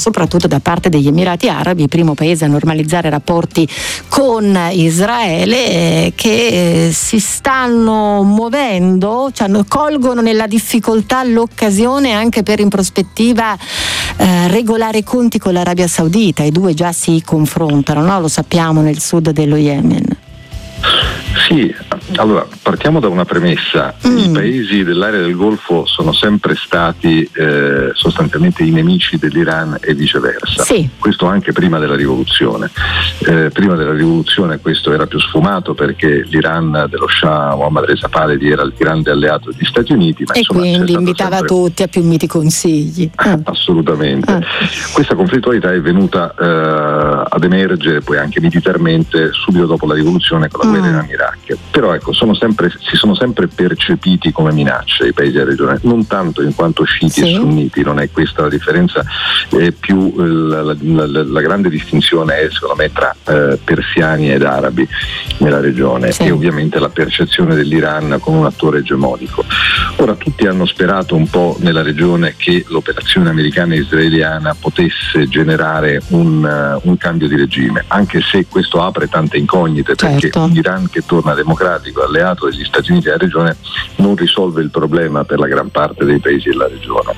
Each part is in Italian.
soprattutto da parte degli Emirati Arabi, primo paese a normalizzare rapporti con Israele, che si stanno muovendo, cioè colgono nella difficoltà l'occasione anche per in prospettiva regolare i conti con l'Arabia Saudita. I due già si confrontano, no? Lo sappiamo, nel sud dello Yemen. Sì, allora partiamo da una premessa. I paesi dell'area del Golfo sono sempre stati sostanzialmente i nemici dell'Iran e viceversa. Sì. Questo anche prima della rivoluzione. Prima della rivoluzione questo era più sfumato, perché l'Iran dello Shah Mohammad Reza Pahlavi era il grande alleato degli Stati Uniti, ma e insomma, quindi invitava tutti a più miti consigli. Assolutamente. Questa conflittualità è venuta ad emergere poi anche militarmente subito dopo la rivoluzione, con la guerra Iran-Iraq. Però ecco, si sono sempre percepiti come minaccia i paesi della regione, non tanto in quanto sciiti e sunniti, non è questa la differenza, è più la grande distinzione è secondo me tra persiani ed arabi nella regione, e ovviamente la percezione dell'Iran come un attore egemonico. Ora, tutti hanno sperato un po' nella regione che l'operazione americana e israeliana potesse generare un cambio di regime, anche se questo apre tante incognite, perché l'Iran che torna democratico, alleato degli Stati Uniti della regione, non risolve il problema per la gran parte dei paesi della regione.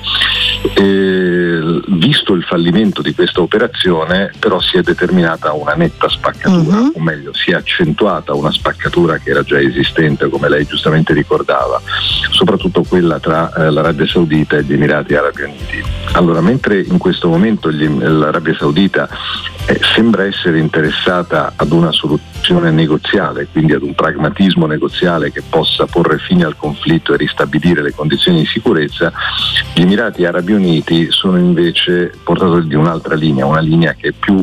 Visto il fallimento di questa operazione, però si è determinata una netta spaccatura, o meglio si è accentuata una spaccatura che era già esistente, come lei giustamente ricordava, soprattutto quella tra l'Arabia Saudita e gli Emirati Arabi Uniti. Allora, mentre in questo momento l'Arabia Saudita sembra essere interessata ad una soluzione negoziale, quindi ad un pragmatismo negoziale che possa porre fine al conflitto e ristabilire le condizioni di sicurezza, gli Emirati Arabi Uniti sono invece portatori di un'altra linea, una linea che è più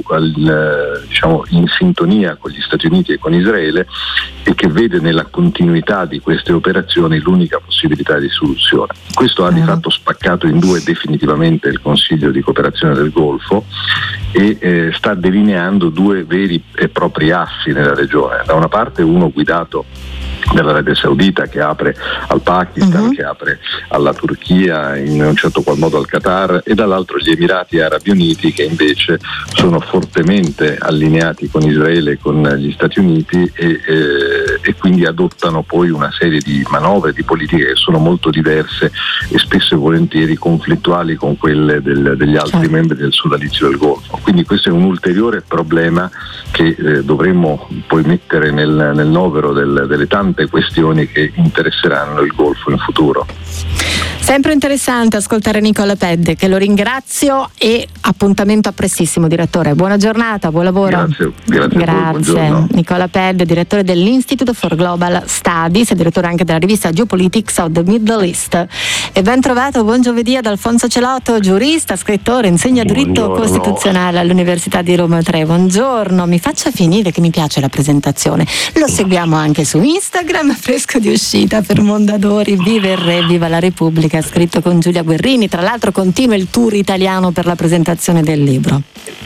in sintonia con gli Stati Uniti e con Israele, e che vede nella continuità di queste operazioni l'unica possibilità di soluzione. Questo ha di fatto spaccato in due definitivamente il Consiglio di cooperazione del Golfo e sta delineando due veri e propri assi nella regione. Da una parte uno guidato dall'Arabia Saudita, che apre al Pakistan, che apre alla Turchia, in un certo qual modo al Qatar, e dall'altro gli Emirati Arabi Uniti, che invece sono fortemente allineati con Israele e con gli Stati Uniti e quindi adottano poi una serie di manovre, di politiche che sono molto diverse e spesso e volentieri conflittuali con quelle degli altri membri del sodalizio del Golfo. Quindi questo è un ulteriore problema che dovremmo poi mettere nel novero delle tante questioni che interesseranno il Golfo in futuro. Sempre interessante ascoltare Nicola Pedde, che lo ringrazio, e appuntamento a prestissimo, direttore. Buona giornata, buon lavoro. Grazie. Nicola Pedde, direttore dell'Institute for Global Studies e direttore anche della rivista Geopolitics of the Middle East. E ben trovato, buon giovedì ad Alfonso Celotto, giurista, scrittore, insegna diritto costituzionale all'Università di Roma 3. Buongiorno, mi faccia finire che mi piace la presentazione. Lo seguiamo anche su Instagram, fresco di uscita per Mondadori, viva il re, viva la Repubblica, scritto con Giulia Guerrini. Tra l'altro continua il tour italiano per la presentazione del libro.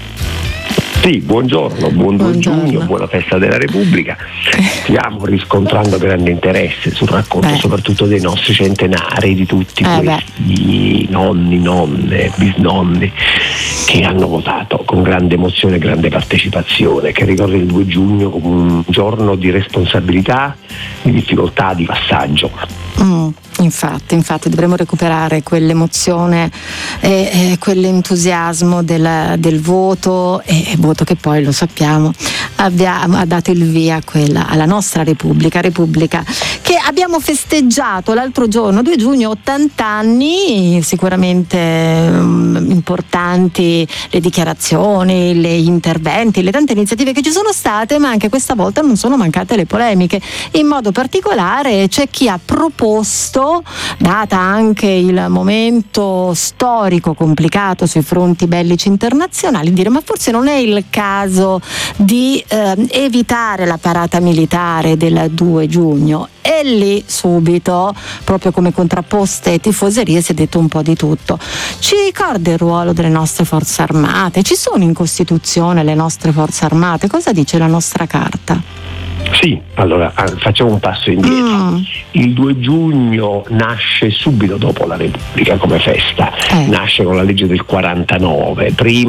Sì, buongiorno, buon 2 giugno, buona festa della Repubblica. Stiamo riscontrando grande interesse sul racconto soprattutto dei nostri centenari, di tutti questi nonni, nonne, bisnonni che hanno votato con grande emozione e grande partecipazione, che ricorda il 2 giugno come un giorno di responsabilità, di difficoltà, di passaggio. Infatti dovremmo recuperare quell'emozione e quell'entusiasmo del voto, e voto che poi, lo sappiamo, ha dato il via alla nostra Repubblica che abbiamo festeggiato l'altro giorno, 2 giugno, 80 anni, sicuramente importanti le dichiarazioni, gli interventi, le tante iniziative che ci sono state, ma anche questa volta non sono mancate le polemiche. In modo particolare c'è chi ha proposto, data anche il momento storico complicato sui fronti bellici internazionali, dire: ma forse non è il caso di evitare la parata militare del 2 giugno. E lì subito, proprio come contrapposte tifoserie, si è detto un po' di tutto. Ci ricorda il ruolo delle nostre forze armate? Ci sono in Costituzione le nostre forze armate? Cosa dice la nostra Carta? Sì, allora facciamo un passo indietro. Il 2 giugno nasce subito dopo la Repubblica come festa, nasce con la legge del 49, prima